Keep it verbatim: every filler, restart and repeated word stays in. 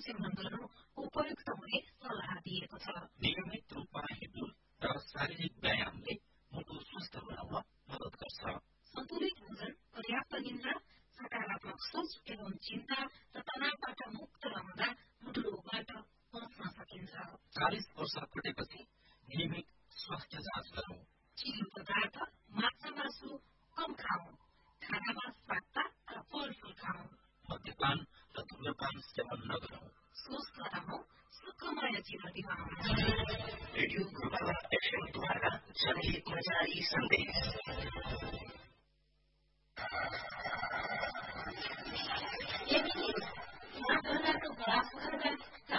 सेवन गर्नु उपयुक्त हुने सल्लाह दिएको छ। नियमित रूपमा हिँड्नु र शारीरिक व्यायामले मुटु स्वस्थ बनाउन मद्दत गर्छ। सन्तुलित भोजन, पर्याप्त निन्द्रा, सकारात्मक सोच एवं चिन्ता र तनावबाट मुक्त रहँदा मुटु रोगबाट बच्न सकिन्छ। चालिस वर्ष कटेपछि नियमित स्वास्थ्य जाँच गरौँ। चिल्लो पदार्थ, माछा मासु कम खाऊ। खानामा साग र फलफूल खाऊ। मद्यपान र धूम्रपान सेवन नगरौँ। स्वस्थ रहौं, सुखमय जीवन बिताउँ। रेडियो प्रभावा एफएमद्वारा जनहितमा जारी सन्देश।